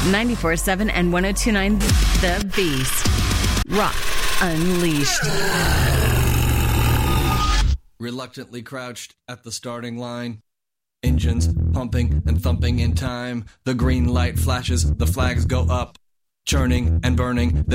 94.7 and 102.9 The Beast. Rock Unleashed. Reluctantly crouched at the starting line. Engines pumping and thumping in time. The green light flashes, the flags go up. Churning and burning.